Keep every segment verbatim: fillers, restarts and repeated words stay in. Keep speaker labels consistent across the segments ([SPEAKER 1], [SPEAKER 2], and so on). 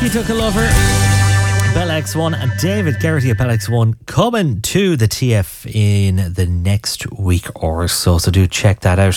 [SPEAKER 1] Malarkey Took a Lover, Bell X one, and David Geraghty of Bell X one coming to the T F in the next week or so, so do check that out.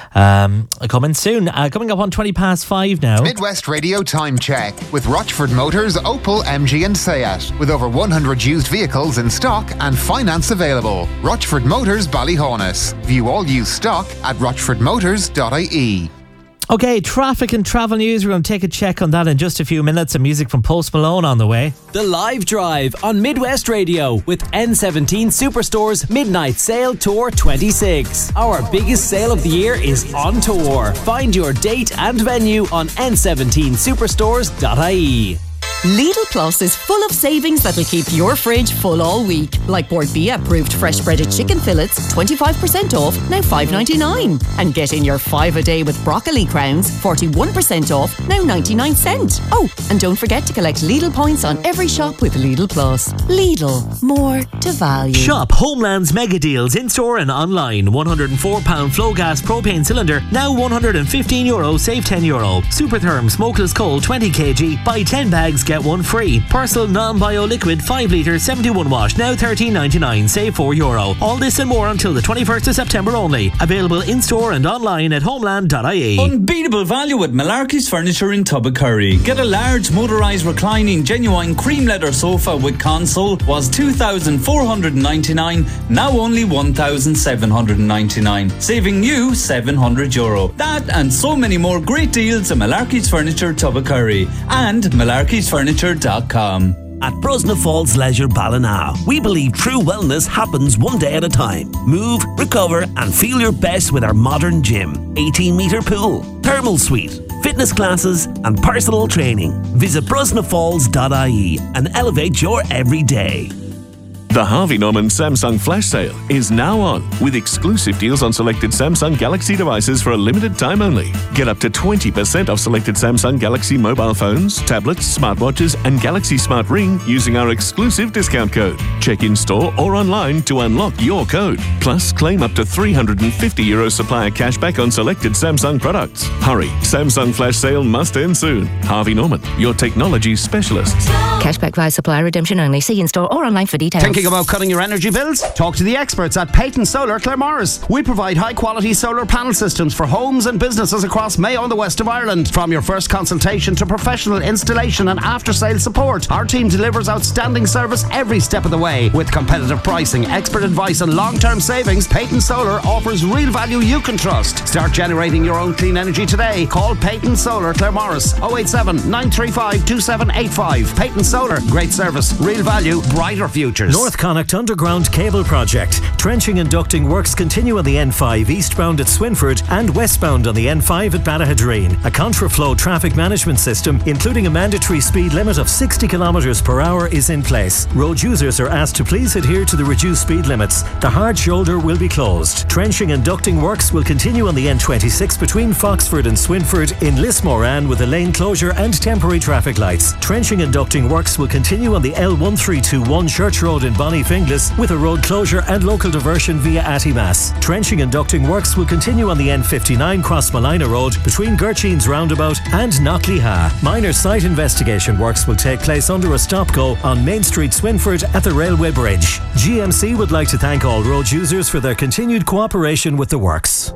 [SPEAKER 1] Um, coming soon. Uh, coming up on twenty past five now.
[SPEAKER 2] Midwest Radio Time Check with Rochford Motors, Opel, M G and Seat. With over one hundred used vehicles in stock and finance available. Rochford Motors, Ballyhonus. View all used stock at rochford motors dot I E.
[SPEAKER 1] Okay, traffic and travel news. We're going to take a check on that in just a few minutes. Some music from Post Malone on the way.
[SPEAKER 3] The Live Drive on Midwest Radio with N seventeen Superstore's Midnight Sale Tour twenty-six. Our biggest sale of the year is on tour. Find your date and venue on n seventeen superstores dot I E.
[SPEAKER 4] Lidl Plus is full of savings that'll keep your fridge full all week. Like Bordbia approved fresh breaded chicken fillets, twenty-five percent off, now five ninety-nine. And get in your five a day with broccoli crowns, forty-one percent off, now ninety-nine cents. Oh, and don't forget to collect Lidl points on every shop with Lidl Plus. Lidl, more to value.
[SPEAKER 5] Shop Homeland's mega deals in store and online. one hundred four pound flow gas propane cylinder, now one hundred fifteen euro, save ten euro. Supertherm smokeless coal twenty kilograms, buy ten bags, get one free. Persil non-bio liquid five litre seventy-one wash, now thirteen ninety-nine, save four euro. All this and more until the twenty-first of September only. Available in store and online at homeland dot I E.
[SPEAKER 6] Unbeatable value at Malarkey's Furniture in Tubbacurry. Get a large motorised reclining genuine cream leather sofa with console, was two thousand four hundred ninety-nine, now only one thousand seven hundred ninety-nine, saving you seven hundred euro. That and so many more great deals at Malarkey's Furniture Tubbacurry and malarkeys furniture dot com.
[SPEAKER 7] At Brosna Falls Leisure Ballina, we believe true wellness happens one day at a time. Move, recover and feel your best with our modern gym, eighteen metre pool, thermal suite, fitness classes and personal training. Visit brosna falls dot I E and elevate your everyday.
[SPEAKER 8] The Harvey Norman Samsung Flash Sale is now on, with exclusive deals on selected Samsung Galaxy devices for a limited time only. Get up to twenty percent off selected Samsung Galaxy mobile phones, tablets, smartwatches and Galaxy Smart Ring using our exclusive discount code. Check in store or online to unlock your code. Plus, claim up to three hundred fifty euro supplier cashback on selected Samsung products. Hurry, Samsung Flash Sale must end soon. Harvey Norman, your technology specialists.
[SPEAKER 9] Cashback via supplier redemption only. See in store or online for details.
[SPEAKER 10] Thinking about cutting your energy bills? Talk to the experts at Peyton Solar Claremorris. We provide high quality solar panel systems for homes and businesses across Mayo and the west of Ireland. From your first consultation to professional installation and after sale support, our team delivers outstanding service every step of the way. With competitive pricing, expert advice and long term savings, Peyton Solar offers real value you can trust. Start generating your own clean energy today. Call Peyton Solar Claremorris oh eight seven, nine three five, two seven eight five. Peyton Solar, great service, real value, brighter futures.
[SPEAKER 5] North Connacht Underground Cable Project. Trenching and ducting works continue on the N five eastbound at Swinford and westbound on the N five at Ballahadreen. A contraflow traffic management system, including a mandatory speed limit of sixty kilometres per hour, is in place. Road users are asked to please adhere to the reduced speed limits. The hard shoulder will be closed. Trenching and ducting works will continue on the N twenty-six between Foxford and Swinford in Lismoran with a lane closure and temporary traffic lights. Trenching and ducting works will continue on the L one three two one Church Road in Bonnyfinglas with a road closure and local diversion via Attimas. Trenching and ducting works will continue on the N fifty-nine Crossmalina Road between Gerchines Roundabout and Knockleha. Minor site investigation works will take place under a stop-go on Main Street, Swinford at the Railway Bridge. G M C would like to thank all road users for their continued cooperation with the works.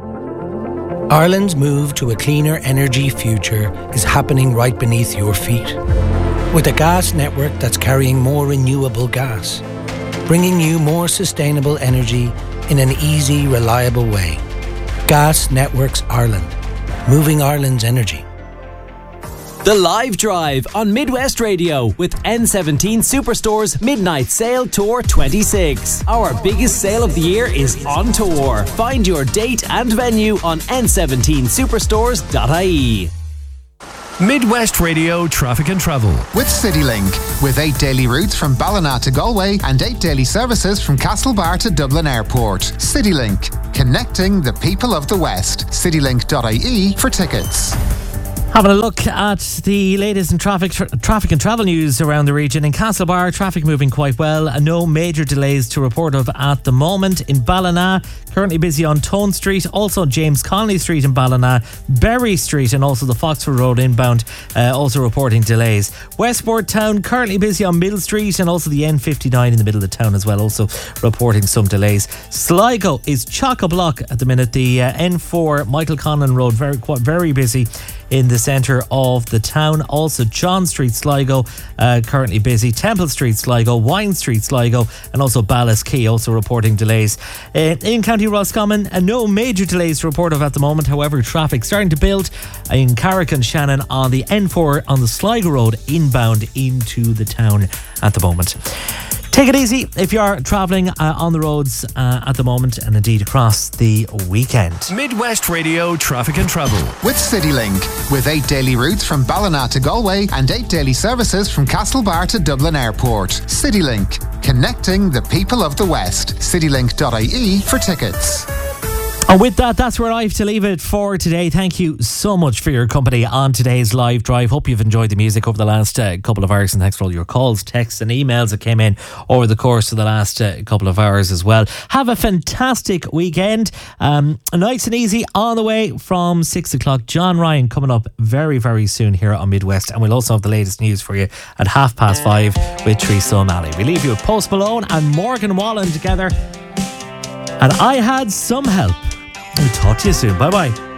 [SPEAKER 11] Ireland's move to a cleaner energy future is happening right beneath your feet. With a gas network that's carrying more renewable gas, bringing you more sustainable energy in an easy, reliable way. Gas Networks Ireland, moving Ireland's energy.
[SPEAKER 3] The Live Drive on Midwest Radio with N seventeen Superstore's Midnight Sale Tour twenty-six. Our biggest sale of the year is on tour. Find your date and venue on n seventeen superstores dot I E.
[SPEAKER 12] Midwest Radio Traffic and Travel
[SPEAKER 2] with CityLink, with eight daily routes from Ballina to Galway and eight daily services from Castlebar to Dublin Airport. CityLink, connecting the people of the West. citylink dot I E for tickets.
[SPEAKER 1] Having a look at the latest in traffic tra- traffic and travel news around the region. In Castlebar, traffic moving quite well. Uh, no major delays to report of at the moment. In Ballina, currently busy on Tone Street. Also James Connolly Street in Ballina. Berry Street and also the Foxford Road inbound uh, also reporting delays. Westport Town currently busy on Mill Street and also the N fifty-nine in the middle of the town as well, also reporting some delays. Sligo is chock-a-block at the minute. The uh, N four Michael Conlon Road very quite very busy in the centre of the town. Also John Street, Sligo, uh, currently busy. Temple Street, Sligo, Wine Street, Sligo, and also Ballas Quay also reporting delays. Uh, in County Roscommon, uh, no major delays to report of at the moment. However, traffic starting to build in Carrick and Shannon on the N four on the Sligo Road inbound into the town at the moment. Take it easy if you are travelling uh, on the roads uh, at the moment and indeed across the weekend.
[SPEAKER 12] Midwest Radio Traffic and Travel.
[SPEAKER 2] With CityLink. With eight daily routes from Ballina to Galway and eight daily services from Castlebar to Dublin Airport. CityLink. Connecting the people of the West. citylink dot I E for tickets.
[SPEAKER 1] And with that, that's where I have to leave it for today. Thank you so much for your company on today's live drive. Hope you've enjoyed the music over the last uh, couple of hours, and thanks for all your calls, texts and emails that came in over the course of the last uh, couple of hours as well. Have a fantastic weekend. Um, nice and easy on the way from six o'clock. John Ryan coming up very, very soon here on Midwest, and we'll also have the latest news for you at half past five with Teresa O'Malley. We leave you with Post Malone and Morgan Wallen together. And I had some help. We'll talk to you soon. Bye bye.